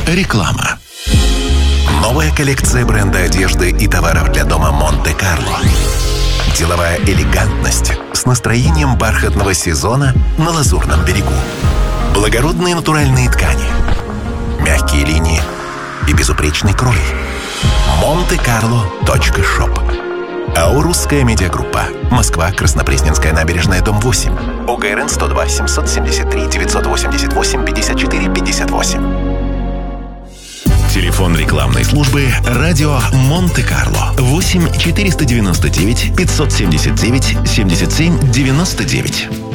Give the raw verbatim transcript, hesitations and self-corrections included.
Реклама. Новая коллекция бренда одежды и товаров для дома «Монте-Карло». Деловая элегантность с настроением бархатного сезона на Лазурном берегу. Благородные натуральные ткани, мягкие линии и безупречный крой. монте-карло точка шоп. АО «Русская медиагруппа». Москва, Краснопресненская набережная, дом восемь. ОГРН сто два семьсот семьдесят три девятьсот восемьдесят восемь пятьдесят четыре пятьдесят восемь. Телефон рекламной службы «Радио Монте-Карло» восемь четыреста девяносто девять пятьсот семьдесят девять семьдесят семь девяносто девять.